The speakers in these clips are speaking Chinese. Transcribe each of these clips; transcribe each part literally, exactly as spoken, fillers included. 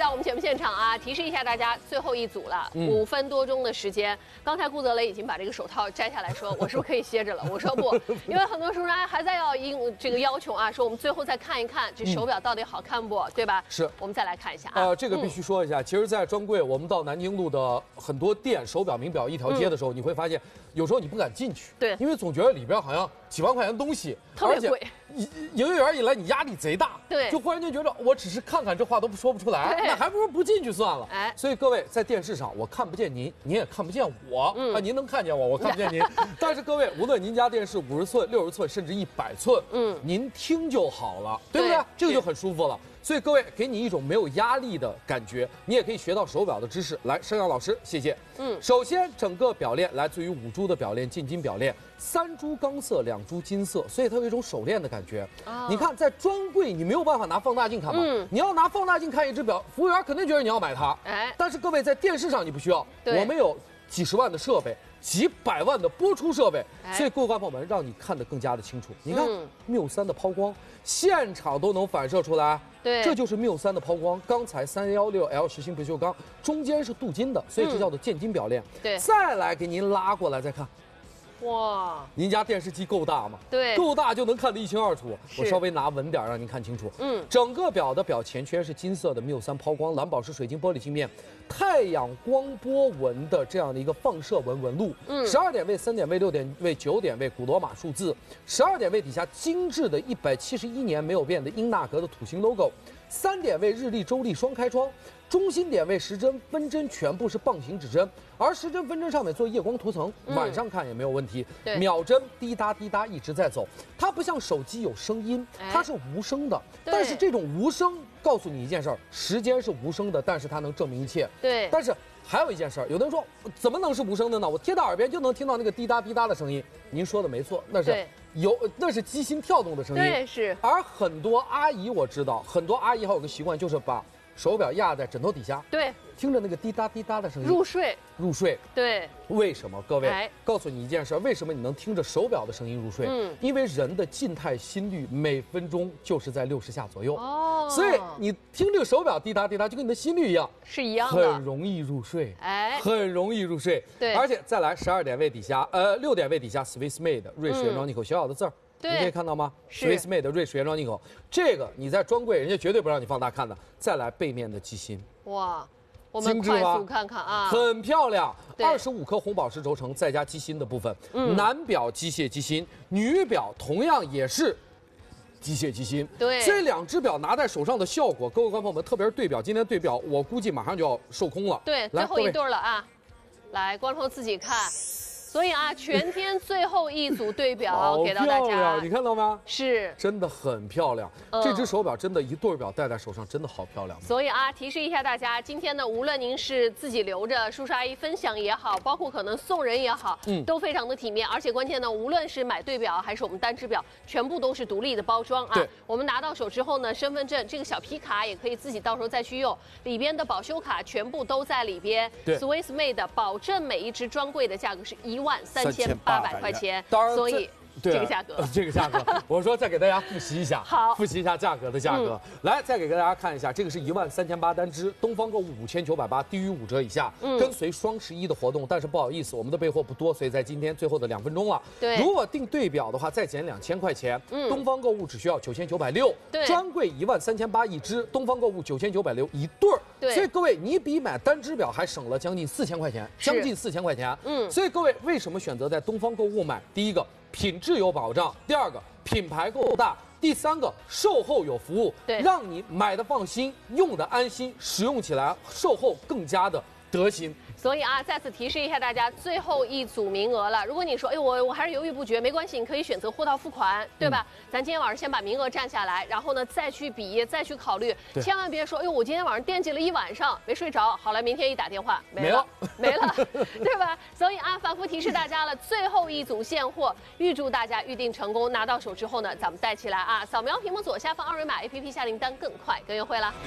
到我们节目现场啊，提示一下大家，最后一组了，嗯、五分多钟的时间。刚才顾泽雷已经把这个手套摘下来说，我是不是可以歇着了？我说不，因为很多叔叔阿姨还在要应这个要求啊，说我们最后再看一看这手表到底好看不，嗯、对吧？ 是， 我们再来看一下啊。 呃，这个必须说一下，嗯、其实，在专柜，我们到南京路的很多店，手表、名表一条街的时候，嗯、你会发现，有时候你不敢进去， 对， 因为总觉得里边好像几万块钱的东西， 特别贵。 营业员一来，你压力贼大， 对， 就忽然间觉得我只是看看这话都说不出来，那还不如不进去算了。哎，所以各位在电视上我看不见您，您也看不见我，嗯、啊，您能看见我，我看不见您。但是各位，无论您家电视五十寸、六十寸，甚至一百寸，嗯，您听就好了，对不对？这个就很舒服了。所以各位，给你一种没有压力的感觉，你也可以学到手表的知识。来，山羊老师，谢谢。嗯，首先整个表链来自于五铢的表链，进金表链，三铢钢色，两铢金色，所以它有一种手链的感觉。哦、你看，在专柜你没有办法拿放大镜看嘛，嗯、你要拿放大镜看一只表，服务员肯定觉得你要买它。哎，但是各位在电视上你不需要，我们有几十万的设备。几百万的播出设备，所以各位观众朋友们，让你看得更加的清楚。你看缪三的抛光，现场都能反射出来， 对， 这就是缪三的抛光。刚才三幺六 L 实心不锈钢，中间是镀金的，所以这叫做渐金表链。 对， 再来给您拉过来再看。哇，您家电视机够大吗？ 对， 够大就能看得一清二楚。我稍微拿稳点让您看清楚。嗯，整个表的表前圈是金色的缪三抛光，蓝宝石水晶玻璃镜面，太阳光波纹的这样的一个放射纹纹路。嗯，十二点位、三点位、六点位、九点位古罗马数字，十二点位底下精致的一百七十一年没有变的英纳格的土星 logo， 三点位日历、周历双开窗。中心点位时针、分针全部是棒形指针，而时针、分针上面做夜光涂层，嗯、晚上看也没有问题。秒针滴答滴答一直在走，它不像手机有声音，它是无声的。但是这种无声告诉你一件事儿，时间是无声的，但是它能证明一切。 对。 但是还有一件事儿，有的人说怎么能是无声的呢？我贴到耳边就能听到那个滴答滴答的声音。您说的没错，那是有那是机芯跳动的声音。 对，是。 而很多阿姨我知道，很多阿姨还有个习惯，就是把手表压在枕头底下， 对， 听着那个滴答滴答的声音入睡， 入睡。 对， 为什么？各位，哎、告诉你一件事，为什么你能听着手表的声音入睡？嗯，因为人的静态心率每分钟就是在六十下左右。哦，所以你听这个手表滴答滴答，就跟你的心率一样， 是一样的， 很容易入睡。 哎， 很容易入睡。 对， 而且再来十二点位底下，呃，六点位底下 Swiss Made 瑞士原装进口小小的字儿。你可以看到吗 ？Swiss Made 瑞士原装进口，这个你在专柜人家绝对不让你放大看的。再来背面的机芯， 哇，我们快速看看啊， 很漂亮，二十五颗红宝石轴承，再加机芯的部分。嗯，男表机械机芯，女表同样也是机械机芯。 对， 这两只表拿在手上的效果，各位观众朋友们，特别是对表，今天对表我估计马上就要售空了。 对，最后一对了啊，来，观众朋友自己看。所以啊，全天最后一组对表给到大家， 你看到吗？ 是， 真的很漂亮。嗯、这只手表真的，一对表戴在手上真的好漂亮。 所以啊，提示一下大家，今天呢，无论您是自己留着，叔叔阿姨分享也好，包括可能送人也好，嗯，都非常的体面。而且关键呢，无论是买对表还是我们单只表，全部都是独立的包装啊。我们拿到手之后呢，身份证这个小皮卡也可以自己到时候再去用，里边的保修卡全部都在里边。 对 ，Swiss Made 保证每一只专柜的价格是一万三千八百块钱， 当然， 所以对、啊、 这个价格， 呃、这个价格，我说再给大家复习一下， 好， 复习一下价格的价格。嗯、来，再给大家看一下，这个是一万三千八单只，东方购物五千九百八，低于五折以下，嗯、跟随双十一的活动。但是不好意思，我们的备货不多，所以在今天最后的两分钟了。 对， 如果订对表的话，再减两千块钱。嗯，东方购物只需要九千九百六， 对， 专柜一万三千八一只，东方购物九千九百六一对儿。 对， 所以各位，你比买单只表还省了将近四千块钱，将近四千块钱。嗯，所以各位为什么选择在东方购物买？第一个，品质有保障；第二个，品牌够大；第三个，售后有服务， 对， 让你买的放心，用的安心，使用起来售后更加的得心。 所以啊，再次提示一下大家，最后一组名额了。如果你说，哎，我我还是犹豫不决，没关系，你可以选择货到付款，对吧？嗯、咱今天晚上先把名额占下来，然后呢再去比，再去考虑，千万别说，哎呦，我今天晚上惦记了一晚上没睡着，好了，明天一打电话没了，没了，对吧？所以啊，反复提示大家了，最后一组现货，预祝大家预定成功，拿到手之后呢，咱们带起来啊，扫描屏幕左下方二维码 A P P 下订单更快更优惠啦。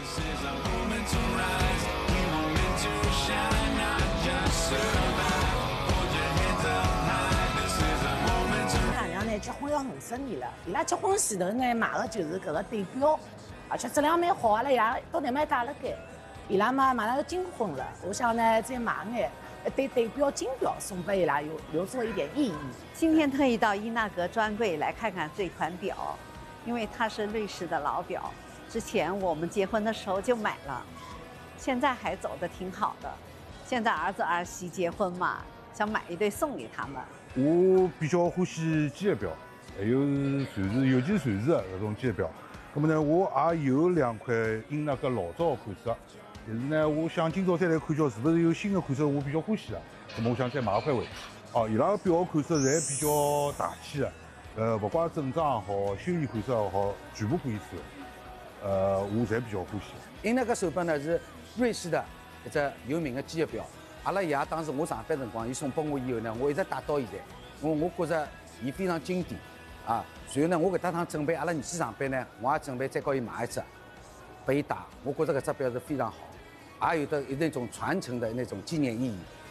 俺娘呢结婚要五十年了，伊拉结婚前头呢买的就是搿个对表，而且质量蛮好，阿拉爷到台买带了该。 伊拉嘛马上要金婚了，我想呢再买眼一对代表金表送给伊拉，有留作一点意义。 今天特意到伊纳格专柜来看看这款表，因为它是瑞士的老表，之前我们结婚的时候就买了，现在还走得挺好的。现在儿子儿媳结婚嘛，想买一对送给他们。 我比较欢喜机械表，还有传世，尤其是传世的搿种机械表。那么呢，我也有两块英纳格老早的款式，但是呢，我想今朝再来看叫是不是有新的款式我比较欢喜的，那么我想再买一块回去。哦，伊拉个表款式侪比较大气的，呃，不管正装也好，休闲款式也好，全部可以穿。呃，我侪比较欢喜。 英纳格手表呢是瑞士的一只有名的机械表。阿拉爷当时我上班辰光，伊送拨我以后呢，我一直戴到现在。我我觉着伊非常经典啊。随后呢，我搿搭趟准备阿拉儿子上班呢，我也准备再给伊买一只，拨伊戴。我觉着搿只表是非常好，也有的有那种传承的那种纪念意义。